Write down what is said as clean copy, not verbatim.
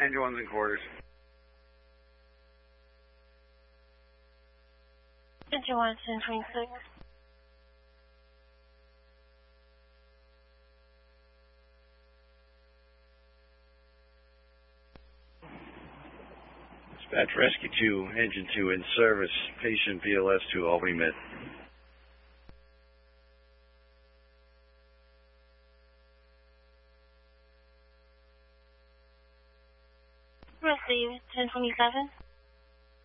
Engine 1's in quarters. Engine 1, 1026. Dispatch Rescue 2, Engine 2 in service. Patient BLS to Albany Med. Receive 1027.